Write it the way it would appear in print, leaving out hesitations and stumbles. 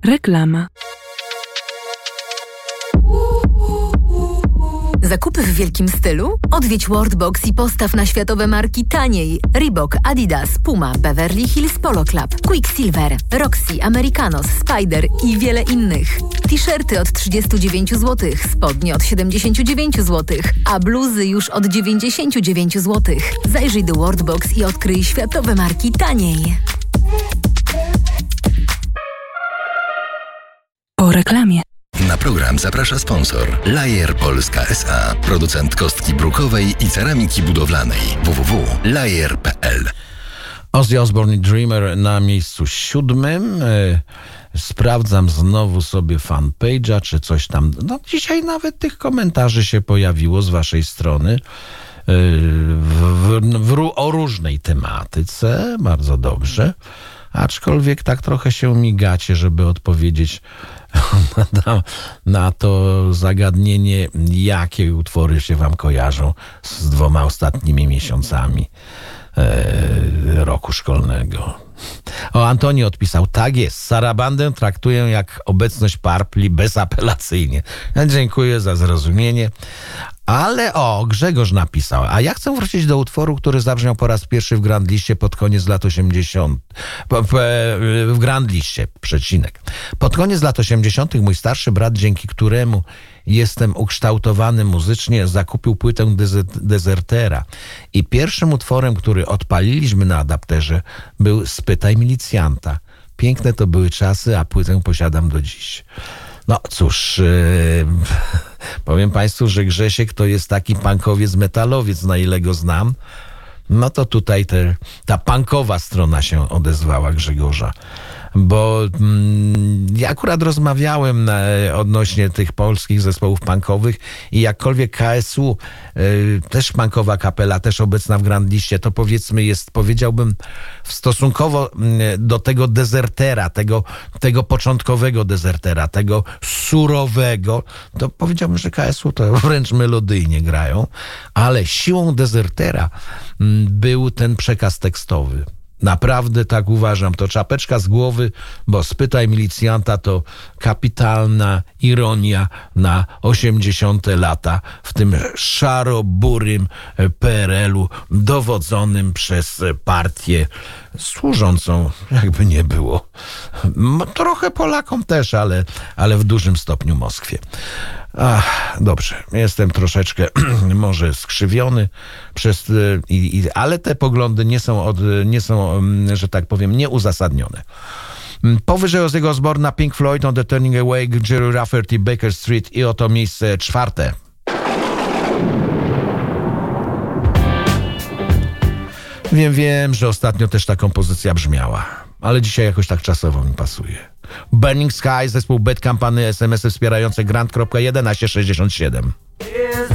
Reklama. Zakupy w wielkim stylu? Odwiedź Worldbox i postaw na światowe marki taniej. Reebok, Adidas, Puma, Beverly Hills Polo Club, Quicksilver, Roxy, Americanos, Spider i wiele innych. T-shirty od 39 zł, spodnie od 79 zł, a bluzy już od 99 zł. Zajrzyj do Worldbox i odkryj światowe marki taniej. Po reklamie. Na program zaprasza sponsor Lajer Polska S.A. Producent kostki brukowej i ceramiki budowlanej. www.lajer.pl. Ozzy Osbourne i Dreamer na miejscu 7. Sprawdzam znowu sobie fanpage'a, czy coś tam. No dzisiaj nawet tych komentarzy się pojawiło z waszej strony o różnej tematyce. Bardzo dobrze. Aczkolwiek tak trochę się migacie, żeby odpowiedzieć na to zagadnienie, jakie utwory się wam kojarzą z 2 ostatnimi miesiącami roku szkolnego. O, Antoni odpisał: tak jest, Sarabandę traktuję jak obecność Purpli bezapelacyjnie. Dziękuję za zrozumienie. Ale Grzegorz napisał: a ja chcę wrócić do utworu, który zabrzmiał po raz pierwszy w Grand Liście pod koniec lat 80. W Grand Liście, przecinek. Pod koniec lat 80. mój starszy brat, dzięki któremu jestem ukształtowany muzycznie, zakupił płytę Dezertera. I pierwszym utworem, który odpaliliśmy na adapterze, był Spytaj milicjanta. Piękne to były czasy, a płytę posiadam do dziś. No cóż, powiem państwu, że Grzesiek to jest taki punkowiec, metalowiec, na ile go znam. No to tutaj ta punkowa strona się odezwała Grzegorza. Bo ja akurat rozmawiałem odnośnie tych polskich zespołów punkowych i jakkolwiek KSU, też punkowa kapela, też obecna w Grand Liście, to powiedzmy jest, powiedziałbym, stosunkowo do tego Dezertera, tego początkowego Dezertera, tego surowego, to powiedziałbym, że KSU to wręcz melodyjnie grają, ale siłą Dezertera był ten przekaz tekstowy. Naprawdę tak uważam. To czapeczka z głowy, bo Spytaj milicjanta to kapitalna ironia na 80. lata w tym szaro-burym PRL-u dowodzonym przez partię służącą, jakby nie było, trochę Polakom też, ale w dużym stopniu Moskwie. Dobrze, jestem troszeczkę może skrzywiony ale te poglądy nie są, że tak powiem, nieuzasadnione. Powyżej Ozzy'ego Osbourna, Pink Floyd, On the Turning Away, Jerry Rafferty, Baker Street i oto miejsce 4. Wiem, że ostatnio też ta kompozycja brzmiała, ale dzisiaj jakoś tak czasowo mi pasuje. Burning Sky, zespół Bad Company, SMS-y wspierające Grant.1167.